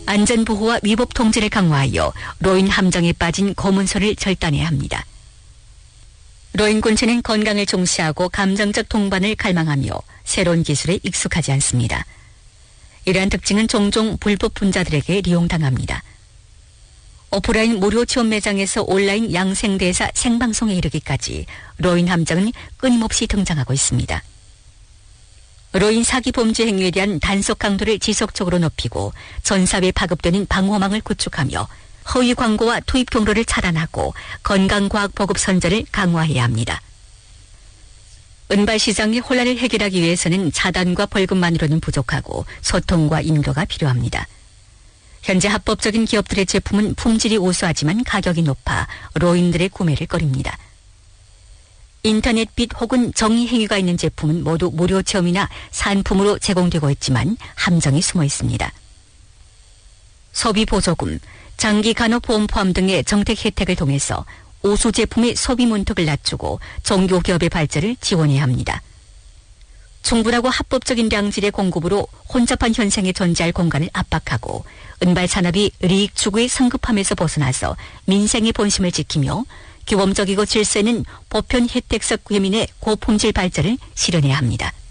안전보호와 위법 통제를 강화하여 로인 함정에 빠진 고문소를 절단해야 합니다. 로인군체는 건강을重視하고 감정적 동반을 갈망하며 새로운 기술에 익숙하지 않습니다. 이러한 특징은 종종 불법 분자들에게 리용당합니다. 오프라인 무료 체험 매장에서 온라인 양생대사 생방송에 이르기까지 로인 함정은 끊임없이 등장하고 있습니다. 로인 사기 범죄 행위에 대한 단속 강도를 지속적으로 높이고 전 사회에 파급되는 방호망을 구축하며 허위 광고와 투입 경로를 차단하고 건강과학 보급 선전을 강화해야 합니다. 은발 시장의 혼란을 해결하기 위해서는 차단과 벌금만으로는 부족하고 소통과 인도가 필요합니다. 현재 합법적인 기업들의 제품은 품질이 우수하지만 가격이 높아 로인들의 구매를 꺼립니다. 인터넷 빚 혹은 정의 행위가 있는 제품은 모두 무료 체험이나 산품으로 제공되고 있지만 함정이 숨어 있습니다. 소비 보조금, 장기 간호보험 포함 등의 정책 혜택을 통해서 우수 제품의 소비 문턱을 낮추고 종교 기업의 발전을 지원해야 합니다. 충분하고 합법적인 량질의 공급으로 혼잡한 현상에 존재할 공간을 압박하고 은발 산업이 리익 추구의 성급함에서 벗어나서 민생의 본심을 지키며 규범적이고 질서 있는 보편 혜택적 구현민의 고품질 발전을 실현해야 합니다.